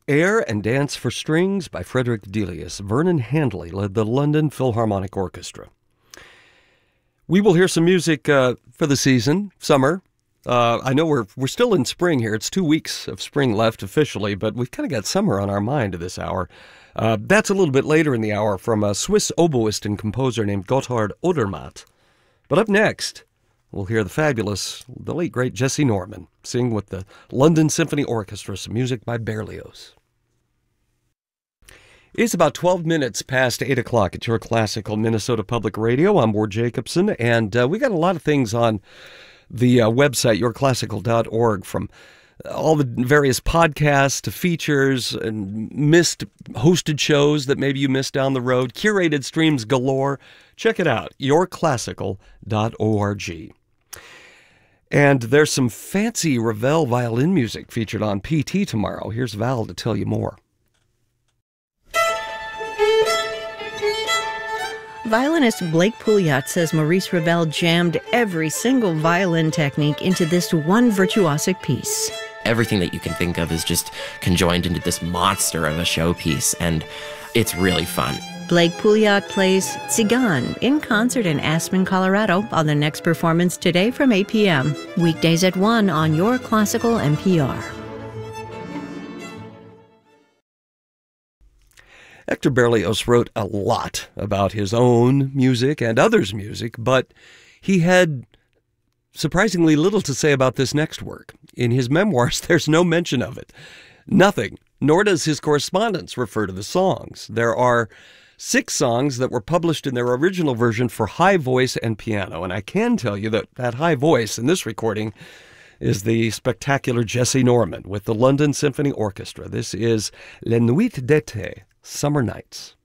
Air and Dance for Strings by Frederick Delius. Vernon Handley led the London Philharmonic Orchestra. We will hear some music for the season, summer. I know we're still in spring here. It's 2 weeks of spring left officially, but we've kind of got summer on our mind this hour. That's a little bit later in the hour from a Swiss oboist and composer named Gotthard Odermatt. But up next, we'll hear the late, great Jessye Norman sing with the London Symphony Orchestra some music by Berlioz. It's about 12 minutes past 8 o'clock at your classical Minnesota Public Radio. I'm Ward Jacobson, and we got a lot of things on the website, yourclassical.org, from all the various podcasts to features and missed hosted shows that maybe you missed down the road, curated streams galore. Check it out, yourclassical.org. And there's some fancy Ravel violin music featured on PT tomorrow. Here's Val to tell you more. Violinist Blake Pouliot says Maurice Ravel jammed every single violin technique into this one virtuosic piece. Everything that you can think of is just conjoined into this monster of a showpiece, and it's really fun. Blake Pouliot plays Tzigan in concert in Aspen, Colorado on the next performance today from 8 p.m. Weekdays at 1 on Your Classical NPR. Hector Berlioz wrote a lot about his own music and others' music, but he had surprisingly little to say about this next work. In his memoirs, there's no mention of it. Nothing. Nor does his correspondence refer to the songs. There are 6 songs that were published in their original version for high voice and piano, and I can tell you that high voice in this recording is the spectacular Jessye Norman with the London Symphony Orchestra. This is Les Nuits d'été, Summer Nights.